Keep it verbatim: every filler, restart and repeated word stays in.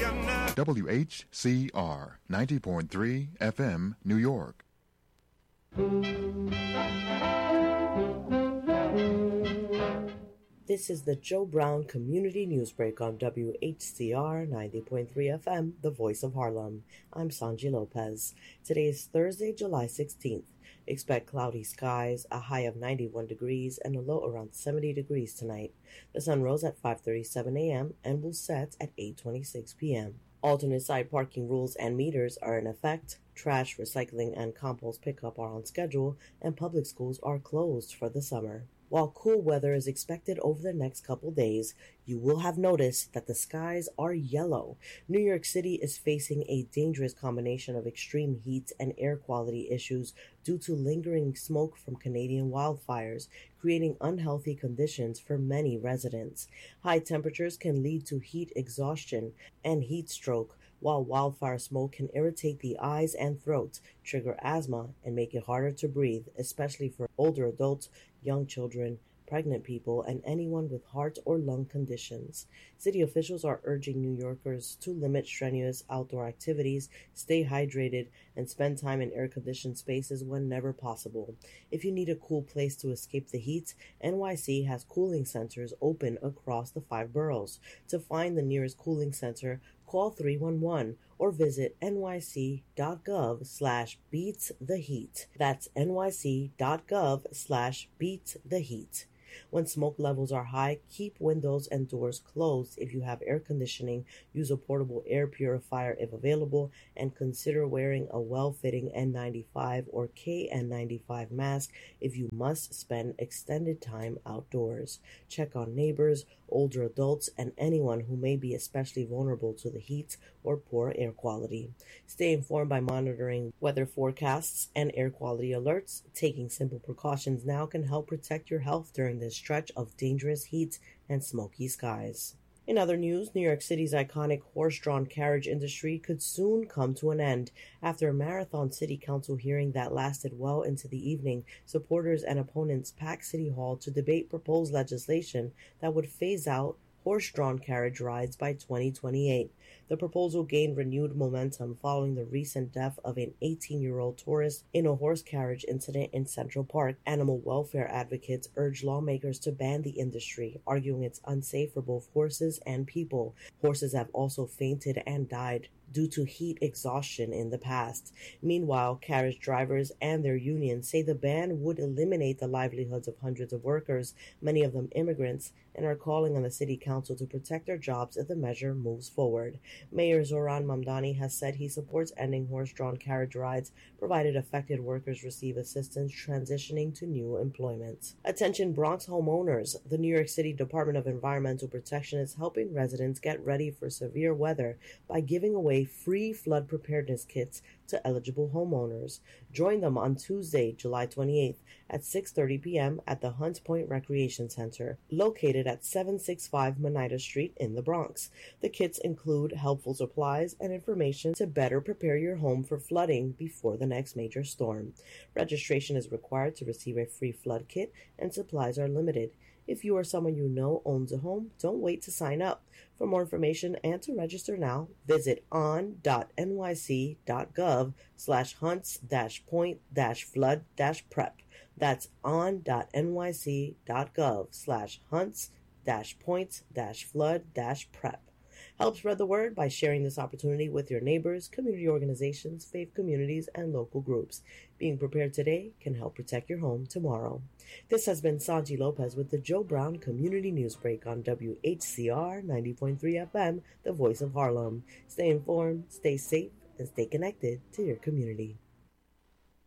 W H C R ninety point three F M, New York. This is the Joe Brown Community Newsbreak on W H C R ninety point three F M, the voice of Harlem. I'm Sanji Lopez. Today is Thursday, July sixteenth. Expect cloudy skies, a high of ninety-one degrees, and a low around seventy degrees tonight. The sun rose at five thirty-seven a.m. and will set at eight twenty-six p.m. Alternate side parking rules and meters are in effect. Trash, recycling, and compost pickup are on schedule, and public schools are closed for the summer. While cool weather is expected over the next couple days, you will have noticed that the skies are yellow. New York City is facing a dangerous combination of extreme heat and air quality issues due to lingering smoke from Canadian wildfires, creating unhealthy conditions for many residents. High temperatures can lead to heat exhaustion and heat stroke, while wildfire smoke can irritate the eyes and throat, trigger asthma, and make it harder to breathe, especially for older adults, young children, pregnant people, and anyone with heart or lung conditions. City officials are urging New Yorkers to limit strenuous outdoor activities, stay hydrated, and spend time in air-conditioned spaces whenever possible. If you need a cool place to escape the heat, N Y C has cooling centers open across the five boroughs. To find the nearest cooling center, call three one one or visit nyc.gov slash beats the heat. That's nyc.gov slash beats the heat. When smoke levels are high, keep windows and doors closed if you have air conditioning, use a portable air purifier if available, and consider wearing a well-fitting N ninety-five or K N ninety-five mask if you must spend extended time outdoors. Check on neighbors, older adults, and anyone who may be especially vulnerable to the heat or poor air quality. Stay informed by monitoring weather forecasts and air quality alerts. Taking simple precautions now can help protect your health during this stretch of dangerous heat and smoky skies. In other news, New York City's iconic horse-drawn carriage industry could soon come to an end. After a marathon city council hearing that lasted well into the evening, supporters and opponents packed City Hall to debate proposed legislation that would phase out horse-drawn carriage rides by twenty twenty-eight. The proposal gained renewed momentum following the recent death of an eighteen-year-old tourist in a horse carriage incident in Central Park. Animal welfare advocates urge lawmakers to ban the industry, arguing it's unsafe for both horses and people. Horses have also fainted and died due to heat exhaustion in the past. Meanwhile, carriage drivers and their unions say the ban would eliminate the livelihoods of hundreds of workers, many of them immigrants, and are calling on the city council to protect their jobs if the measure moves forward. Mayor Zoran Mamdani has said he supports ending horse-drawn carriage rides, provided affected workers receive assistance transitioning to new employment. Attention Bronx homeowners. The New York City Department of Environmental Protection is helping residents get ready for severe weather by giving away free flood preparedness kits to eligible homeowners. Join them on Tuesday, July twenty-eighth at six thirty p.m. at the Hunts Point Recreation Center, located at seven sixty-five Monida Street in the Bronx. The kits include helpful supplies and information to better prepare your home for flooding before the next major storm. Registration is required to receive a free flood kit, and supplies are limited. If you or someone you know owns a home, don't wait to sign up. For more information and to register now, visit on.nyc.gov slash hunts dash point dash flood dash prep. That's on.nyc.gov slash hunts dash point dash flood dash prep. Help spread the word by sharing this opportunity with your neighbors, community organizations, faith communities, and local groups. Being prepared today can help protect your home tomorrow. This has been Sanji Lopez with the Joe Brown Community Newsbreak on W H C R ninety point three F M, the voice of Harlem. Stay informed, stay safe, and stay connected to your community.